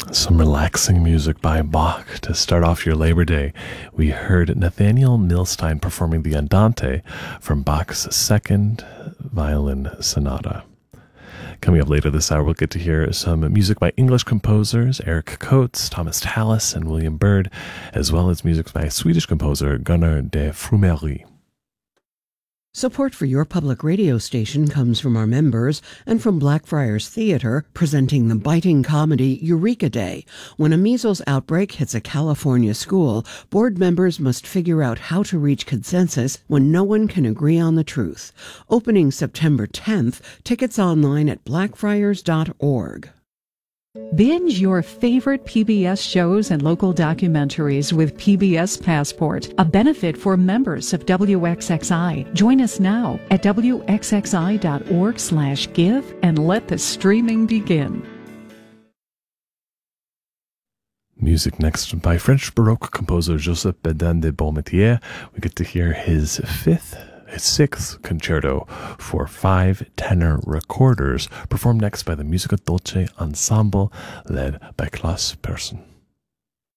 Some relaxing music by Bach to start off your Labor Day. We heard Nathaniel Milstein performing the Andante from Bach's second violin sonata. Coming up later this hour, we'll get to hear some music by English composers Eric Coates, Thomas Tallis, and William Byrd, as well as music by Swedish composer Gunnar de Frumery. Support for your public radio station comes from our members and from Blackfriars Theater, presenting the biting comedy Eureka Day. When a measles outbreak hits a California school, board members must figure out how to reach consensus when no one can agree on the truth. Opening September 10th, tickets online at blackfriars.org. Binge your favorite PBS shows and local documentaries with PBS Passport, a benefit for members of WXXI. Join us now at wxxi.org/give and let the streaming begin. Music next by French Baroque composer Joseph Bedin de Beaumetier. We get to hear his sixth concerto for 5 tenor recorders, performed next by the Musica Dolce Ensemble, led by Klaus Persson.